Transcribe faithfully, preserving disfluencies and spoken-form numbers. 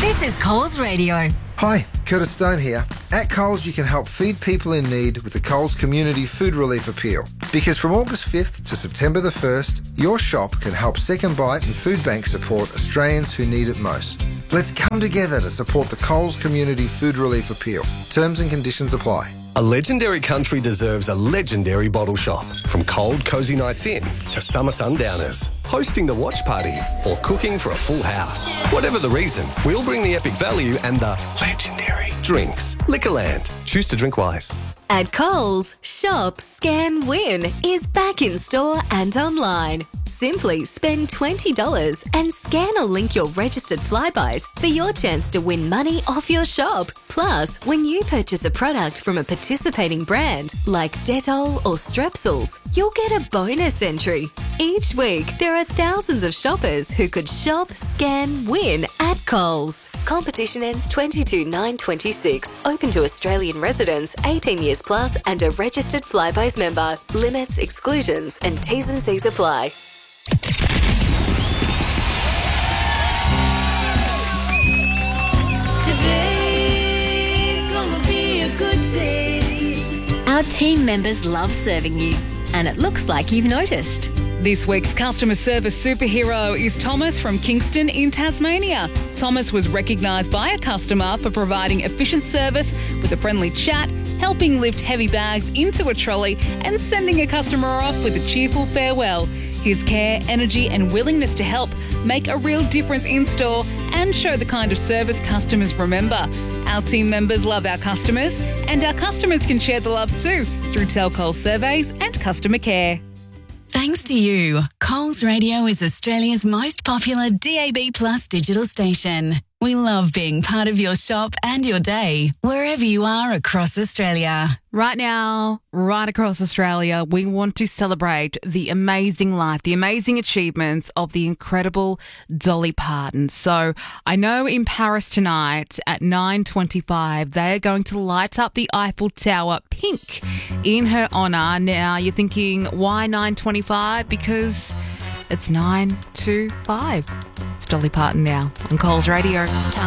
This is Coles Radio. Hi, Curtis Stone here. At Coles, you can help feed people in need with the Coles Community Food Relief Appeal. Because from August fifth to September the first, your shop can help Second Bite and Food Bank support Australians who need it most. Let's come together to support the Coles Community Food Relief Appeal. Terms and conditions apply. A legendary country deserves a legendary bottle shop. From cold, cosy nights in to summer sundowners, hosting the watch party or cooking for a full house. Whatever the reason, we'll bring the epic value and the legendary drinks. Liquorland. Choose to drink wise. At Coles, Shop, Scan, Win is back in store and online. Simply spend twenty dollars and scan or link your registered Flybuys for your chance to win money off your shop. Plus, when you purchase a product from a participating brand like Dettol or Strepsils, you'll get a bonus entry. Each week, there are thousands of shoppers who could shop, scan, win at Coles. Competition ends twenty-two nine twenty-six. Open to Australian residents eighteen years plus and a registered Flybuys member. Limits, exclusions and T's and C's apply. Today's gonna be a good day. Our team members love serving you, and it looks like you've noticed. This week's customer service superhero is Thomas from Kingston in Tasmania. Thomas was recognised by a customer for providing efficient service with a friendly chat, helping lift heavy bags into a trolley and sending a customer off with a cheerful farewell. His care, energy and willingness to help make a real difference in store and show the kind of service customers remember. Our team members love our customers, and our customers can share the love too through Tell Coles surveys and customer care. Thanks to you, Coles Radio is Australia's most popular D A B Plus digital station. We love being part of your shop and your day, wherever you are across Australia. Right now, right across Australia, we want to celebrate the amazing life, the amazing achievements of the incredible Dolly Parton. So I know in Paris tonight at nine twenty-five, they are going to light up the Eiffel Tower pink in her honour. Now, you're thinking, why nine twenty-five? Because it's nine to five. It's Dolly Parton now on Coles Radio.